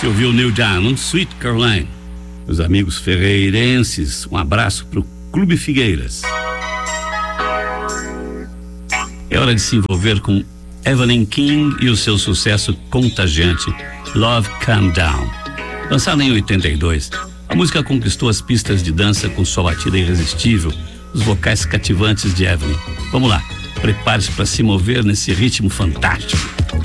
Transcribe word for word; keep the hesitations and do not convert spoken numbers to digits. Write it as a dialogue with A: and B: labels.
A: Você ouviu Neil Diamond, Sweet Caroline. Meus amigos ferreirenses, um abraço pro Clube Figueiras. É hora de se envolver com Evelyn King e o seu sucesso contagiante, Love Calm Down. Lançada em oitenta e dois, a música conquistou as pistas de dança com sua batida irresistível, os vocais cativantes de Evelyn. Vamos lá, prepare-se para se mover nesse ritmo fantástico.